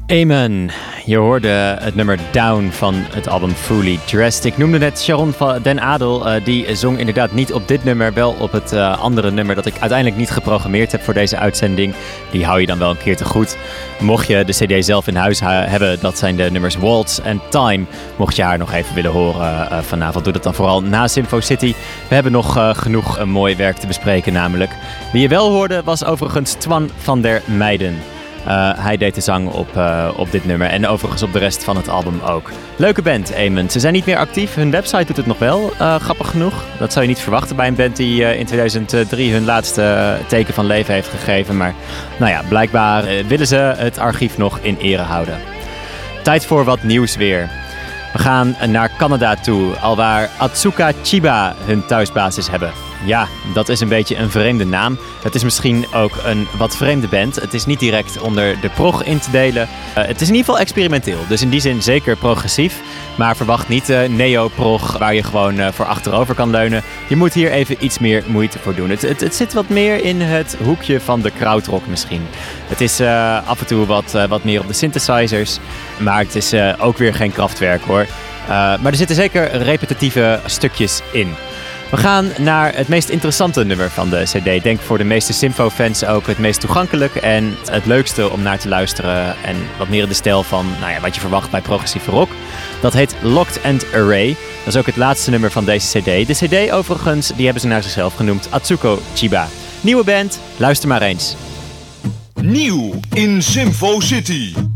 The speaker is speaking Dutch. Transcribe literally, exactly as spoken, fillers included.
Amen. Je hoorde het nummer Down van het album Fully Dressed. Ik noemde net Sharon van Den Adel. Uh, die zong inderdaad niet op dit nummer, wel op het uh, andere nummer dat ik uiteindelijk niet geprogrammeerd heb voor deze uitzending. Die hou je dan wel een keer te goed. Mocht je de cd zelf in huis ha- hebben, dat zijn de nummers Waltz en Time. Mocht je haar nog even willen horen uh, vanavond, doe dat dan vooral na Symfo City. We hebben nog uh, genoeg uh, mooi werk te bespreken namelijk. Wie je wel hoorde was overigens Twan van der Meijden. Uh, hij deed de zang op, uh, op dit nummer en overigens op de rest van het album ook. Leuke band, Amen. Ze zijn niet meer actief. Hun website doet het nog wel, uh, grappig genoeg. Dat zou je niet verwachten bij een band die uh, in tweeduizend drie hun laatste teken van leven heeft gegeven. Maar nou ja, blijkbaar uh, willen ze het archief nog in ere houden. Tijd voor wat nieuws weer. We gaan naar Canada toe, alwaar Atsuka Chiba hun thuisbasis hebben. Ja, dat is een beetje een vreemde naam. Het is misschien ook een wat vreemde band. Het is niet direct onder de prog in te delen. Uh, het is in ieder geval experimenteel. Dus in die zin zeker progressief. Maar verwacht niet uh, neo-prog waar je gewoon uh, voor achterover kan leunen. Je moet hier even iets meer moeite voor doen. Het, het, het zit wat meer in het hoekje van de krautrock misschien. Het is uh, af en toe wat, uh, wat meer op de synthesizers. Maar het is uh, ook weer geen krachtwerk hoor. Uh, maar er zitten zeker repetitieve stukjes in. We gaan naar het meest interessante nummer van de cd. Denk voor de meeste Symfo-fans ook het meest toegankelijk en het leukste om naar te luisteren. En wat meer in de stijl van nou ja, wat je verwacht bij progressieve rock. Dat heet Locked and Array. Dat is ook het laatste nummer van deze cd. De cd overigens, die hebben ze naar zichzelf genoemd. Atsuko Chiba. Nieuwe band, luister maar eens. Nieuw in Symfo City.